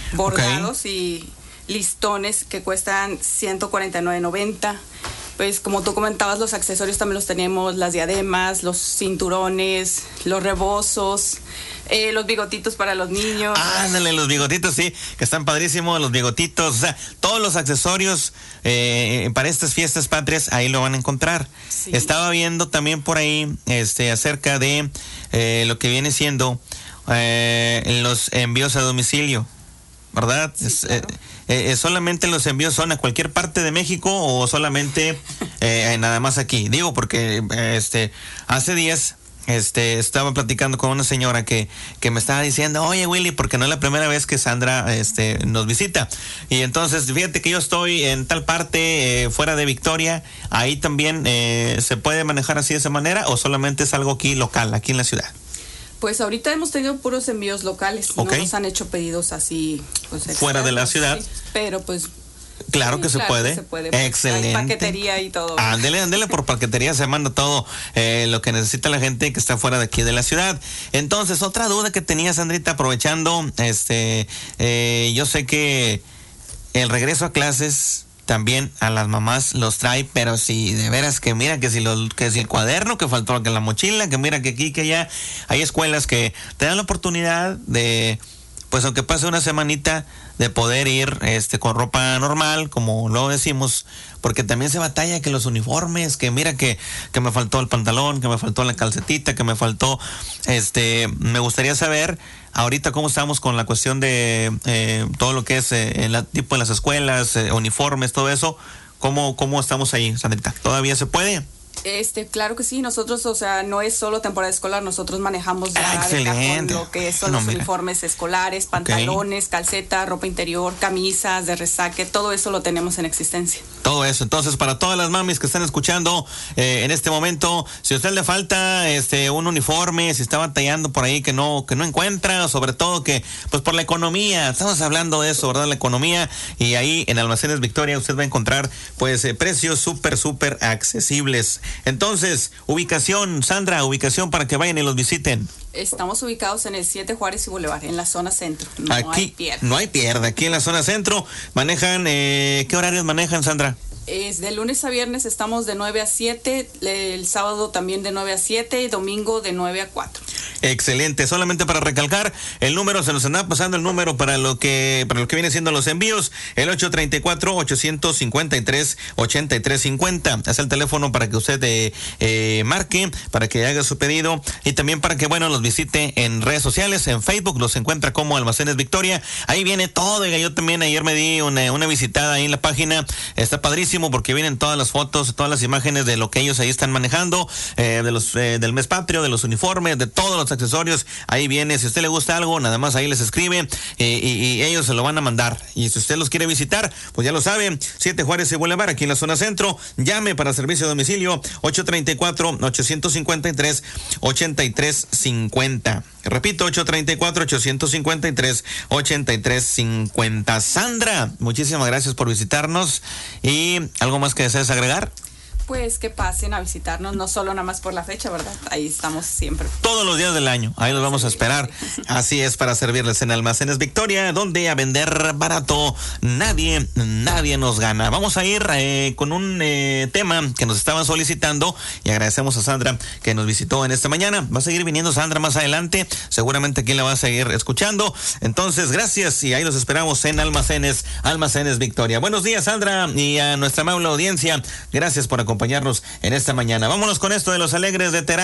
bordados y listones que cuestan $149.90. Pues como tú comentabas, los accesorios también los tenemos, las diademas, los cinturones, los rebozos, los bigotitos para los niños. Ándale, los bigotitos, sí, que están padrísimos, los bigotitos, o sea, todos los accesorios para estas fiestas patrias, ahí lo van a encontrar. Sí. Estaba viendo también por ahí acerca de lo que viene siendo los envíos a domicilio, ¿verdad? Sí, claro. ¿Solamente los envíos son a cualquier parte de México o solamente nada más aquí? Digo, porque hace días estaba platicando con una señora que me estaba diciendo, oye Willy, porque no es la primera vez que Sandra nos visita. Y entonces, fíjate que yo estoy en tal parte fuera de Victoria, ahí también se puede manejar así de esa manera, o solamente es algo aquí local, aquí en la ciudad. Pues ahorita hemos tenido puros envíos locales, okay. No nos han hecho pedidos así pues, fuera de la ciudad. Sí, pero pues claro, sí, que, claro que se puede. Excelente. Hay paquetería y todo. Ándele, por paquetería se manda todo lo que necesita la gente que está fuera de aquí de la ciudad. Entonces, otra duda que tenía, Sandrita, aprovechando, yo sé que el regreso a clases también a las mamás los trae, pero si de veras que mira que si el cuaderno que faltó, que la mochila, que mira que aquí, que allá, hay escuelas que te dan la oportunidad de, pues aunque pase una semanita, de poder ir con ropa normal, como lo decimos, porque también se batalla que los uniformes, que mira que me faltó el pantalón, que me faltó la calcetita, que me faltó, me gustaría saber ahorita cómo estamos con la cuestión de todo lo que es el tipo de las escuelas, uniformes, todo eso, cómo estamos ahí, Sandrita, ¿todavía se puede? Claro que sí, nosotros, o sea, no es solo temporada escolar, nosotros manejamos ya de cajón lo que son los uniformes escolares, pantalones, calceta, ropa interior, camisas de resaque, todo eso lo tenemos en existencia. Todo eso, entonces para todas las mamis que están escuchando en este momento, si a usted le falta un uniforme, si está batallando por ahí que no encuentra, sobre todo que pues por la economía, estamos hablando de eso, ¿verdad? La economía, y ahí en Almacenes Victoria usted va a encontrar pues precios súper accesibles. Entonces, ubicación, Sandra, ubicación para que vayan y los visiten. Estamos ubicados en el 7 Juárez y Boulevard, en la zona centro. No hay pierde. Aquí en la zona centro manejan, ¿qué horarios manejan, Sandra? De lunes a viernes estamos de 9 a 7, el sábado también de 9 a 7 y domingo de 9 a 4. Excelente. Solamente para recalcar, el número, se nos anda pasando el número para lo que viene siendo los envíos, el 834-853-8350. Es el teléfono para que usted marque, para que haga su pedido y también para que, los visite en redes sociales, en Facebook, los encuentra como Almacenes Victoria. Ahí viene todo. Yo también ayer me di una visitada ahí en la página. Está padrísimo porque vienen todas las fotos, todas las imágenes de lo que ellos ahí están manejando, del mes patrio, de los uniformes, de todos los accesorios. Ahí viene, si a usted le gusta algo, nada más ahí les escribe y ellos se lo van a mandar. Y si usted los quiere visitar, pues ya lo saben, 7 Juárez y Boulevard, aquí en la zona centro. Llame para servicio a domicilio 834-853-8350. Repito, 834-853-8350. Sandra, muchísimas gracias por visitarnos. ¿Y algo más que desees agregar? Pues que pasen a visitarnos, no solo nada más por la fecha, ¿verdad? Ahí estamos siempre. Todos los días del año, ahí los vamos a esperar. Así es, para servirles en Almacenes Victoria, donde a vender barato nadie nos gana. Vamos a ir con un tema que nos estaban solicitando y agradecemos a Sandra que nos visitó en esta mañana. Va a seguir viniendo Sandra más adelante, seguramente aquí la va a seguir escuchando. Entonces, gracias y ahí los esperamos en Almacenes Victoria. Buenos días, Sandra, y a nuestra amable audiencia, gracias por acompañarnos en esta mañana. Vámonos con esto de los Alegres de Terán.